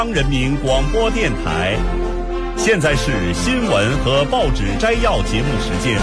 人民广播电台，现在是新闻和报纸摘要节目时间。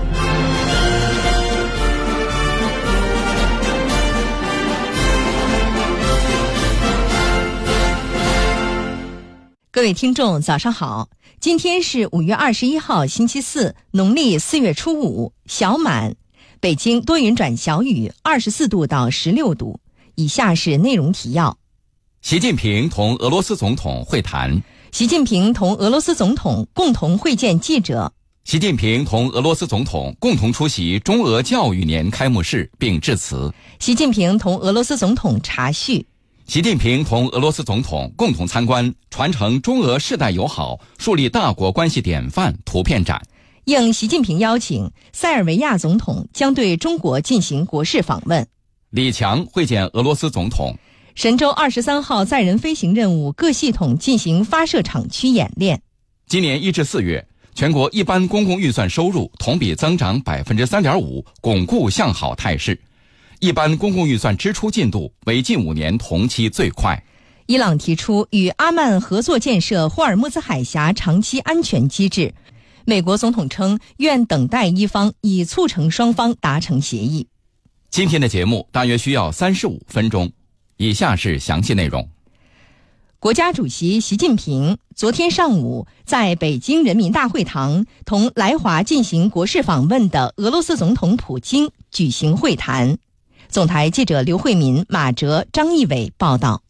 各位听众早上好，今天是5月21号星期四，农历4月初5，小满。北京多云转小雨，24度到16度。以下是内容提要。 习近平同俄罗斯总统会谈。 习近平同俄罗斯总统共同会见记者。 习近平同俄罗斯总统共同出席中俄教育年开幕式并致辞。 习近平同俄罗斯总统茶叙。 习近平同俄罗斯总统共同参观传承中俄世代友好、树立大国关系典范图片展。 应习近平邀请，塞尔维亚总统将对中国进行国事访问。 李强会见俄罗斯总统。 神舟23号载人飞行任务各系统进行发射场区演练。 今年1至4月，全国一般公共预算收入同比增长 3.5%， 巩固向好态势。一般公共预算支出进度为近5年同期最快。 伊朗提出与阿曼合作建设霍尔木兹海峡长期安全机制。美国总统称愿等待一方，以促成双方达成协议。 今天的节目大约需要35分钟，以下是详细内容。 国家主席习近平昨天上午在北京人民大会堂同来华进行国事访问的俄罗斯总统普京举行会谈。总台记者刘慧民、马哲、张义伟报道。